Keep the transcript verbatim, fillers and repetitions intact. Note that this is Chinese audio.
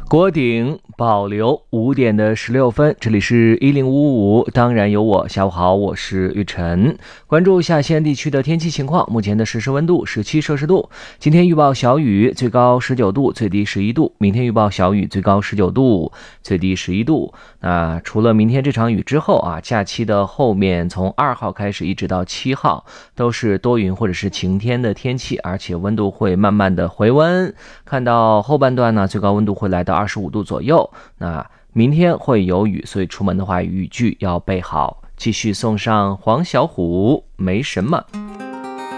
国鼎保留五点的十六分，这里是一零五五，当然有我。下午好，我是玉晨。关注一下西安地区的天气情况，目前的实时温度十七摄氏度。今天预报小雨，最高十九度，最低十一度。明天预报小雨，最高十九度，最低十一度。那除了明天这场雨之后啊，假期的后面从二号开始一直到七号都是多云或者是晴天的天气，而且温度会慢慢的回温。看到后半段呢，最高温度会来到二十五度左右。那明天会有雨，所以出门的话雨具要备好。继续送上黄小琥，没什么。